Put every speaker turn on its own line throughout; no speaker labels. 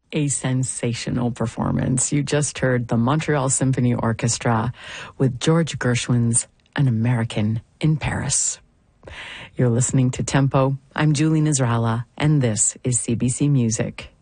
A sensational performance. You just heard the Montreal Symphony Orchestra with George Gershwin's An American in Paris. You're listening to Tempo. I'm Julie Nasrallah, and this is CBC Music.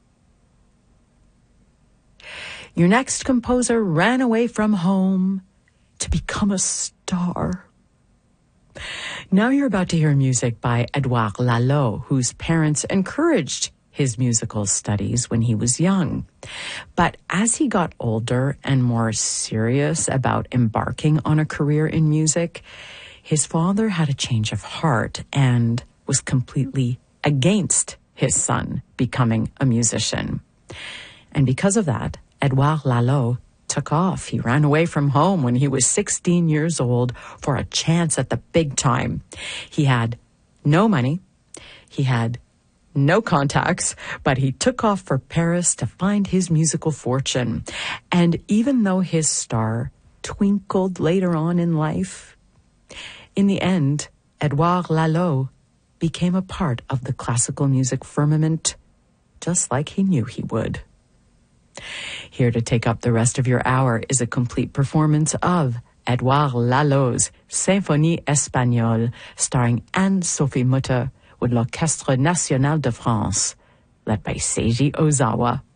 Your next composer ran away from home to become a star. Now you're about to hear music by Edouard Lalo, whose parents encouraged his musical studies when he was young. But as he got older and more serious about embarking on a career in music, his father had a change of heart and was completely against his son becoming a musician. And because of that, Edouard Lalo took off. He ran away from home when he was 16 years old for a chance at the big time. He had no money. He had no contacts, but he took off for Paris to find his musical fortune. And even though his star twinkled later on in life, in the end, Edouard Lalo became a part of the classical music firmament, just like he knew he would. Here to take up the rest of your hour is a complete performance of Edouard Lalo's Symphonie Espagnole, starring Anne-Sophie Mutter with l'Orchestre National de France, led by Seiji Ozawa.